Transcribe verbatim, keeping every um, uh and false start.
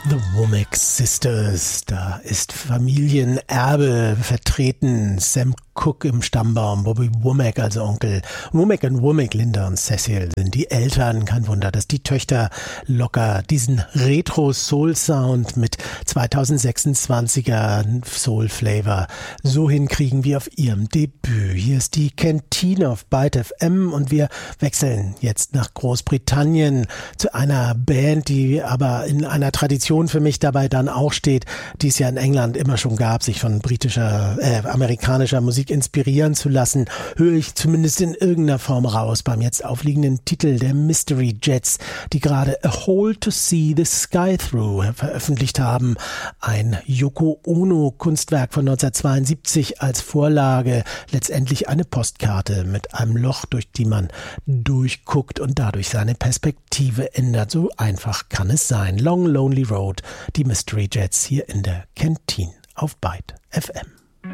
The Womack Sisters, da ist Familienerbe vertreten. Sam Cooke im Stammbaum, Bobby Womack als Onkel. Womack und Womack, Linda und Cecil sind die Eltern. Kein Wunder, dass die Töchter locker diesen Retro-Soul-Sound mit zweitausendsechsundzwanziger Soul-Flavor so hinkriegen wie auf ihrem Debüt. Hier ist die Kantine auf Byte F M und wir wechseln jetzt nach Großbritannien zu einer Band, die aber in einer Tradition für mich dabei dann auch steht, die es ja in England immer schon gab, sich von britischer, äh, amerikanischer Musik inspirieren zu lassen, höre ich zumindest in irgendeiner Form raus beim jetzt aufliegenden Titel der Mystery Jets, die gerade A Hole to See the Sky Through veröffentlicht haben. Ein Yoko Ono Kunstwerk von neunzehnhundertzweiundsiebzig als Vorlage, letztendlich eine Postkarte mit einem Loch, durch die man durchguckt und dadurch seine Perspektive ändert. So einfach kann es sein. Long Lonely Road, die Mystery Jets hier in der Kantine auf Byte F M.